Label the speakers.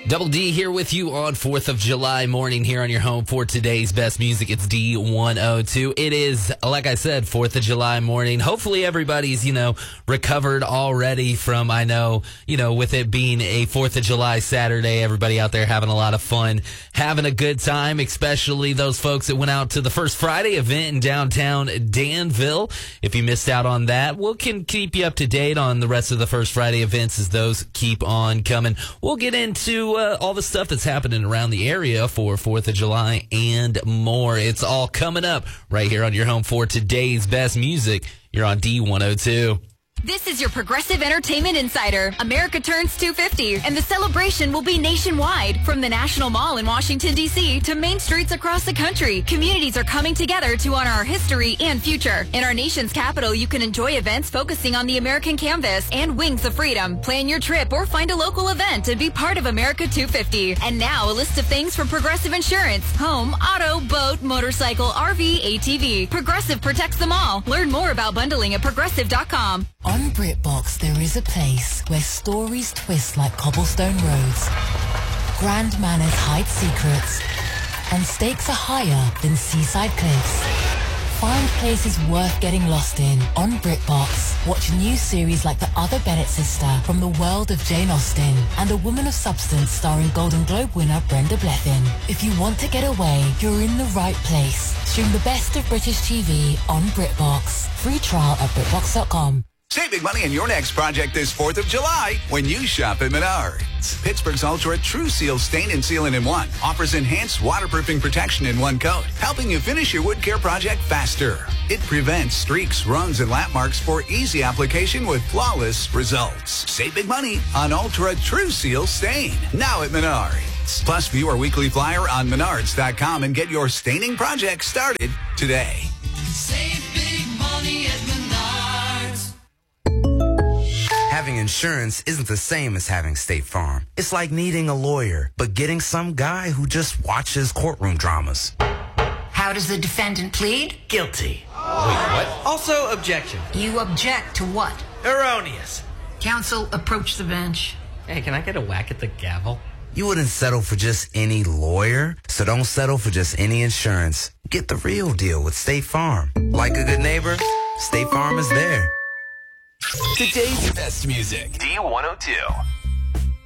Speaker 1: Double D here with you on 4th of July morning here on your home for today's best music. It's D102. It is, like I said, 4th of July morning. Hopefully everybody's, recovered already from, with it being a 4th of July Saturday, everybody out there having a lot of fun, having a good time, especially those folks that went out to the First Friday event in downtown Danville. If you missed out on that, we can keep you up to date on the rest of the First Friday events as those keep on coming. We'll get into all the stuff that's happening around the area for 4th of July and more. It's all coming up right here on your home for today's best music. You're on D102.
Speaker 2: This is your Progressive Entertainment Insider. America turns 250, and the celebration will be nationwide. From the National Mall in Washington, D.C. to main streets across the country, communities are coming together to honor our history and future. In our nation's capital, you can enjoy events focusing on the American canvas and Wings of Freedom. Plan your trip or find a local event and be part of America 250. And now, a list of things from Progressive Insurance. Home, auto, boat, motorcycle, RV, ATV. Progressive protects them all. Learn more about bundling at Progressive.com.
Speaker 3: On BritBox, there is a place where stories twist like cobblestone roads, grand manners hide secrets, and stakes are higher than seaside cliffs. Find places worth getting lost in on BritBox. Watch new series like The Other Bennett Sister from the world of Jane Austen and A Woman of Substance starring Golden Globe winner Brenda Blethyn. If you want to get away, you're in the right place. Stream the best of British TV on BritBox. Free trial at BritBox.com.
Speaker 4: Save big money on your next project this 4th of July when you shop at Menards. Pittsburgh's Ultra True Seal Stain and Sealant in One offers enhanced waterproofing protection in one coat, helping you finish your wood care project faster. It prevents streaks, runs, and lap marks for easy application with flawless results. Save big money on Ultra True Seal Stain, now at Menards. Plus, view our weekly flyer on Menards.com and get your staining project started today.
Speaker 5: Save big money at Menards.
Speaker 6: Having insurance isn't the same as having State Farm. It's like needing a lawyer, but getting some guy who just watches courtroom dramas.
Speaker 7: How does the defendant plead?
Speaker 8: Guilty.
Speaker 1: Wait, what?
Speaker 8: Also, objection.
Speaker 7: You object to what?
Speaker 8: Erroneous.
Speaker 7: Counsel, approach the bench.
Speaker 8: Hey, can I get a whack at the gavel?
Speaker 6: You wouldn't settle for just any lawyer, so don't settle for just any insurance. Get the real deal with State Farm. Like a good neighbor, State Farm is there.
Speaker 4: Today's best music. D102.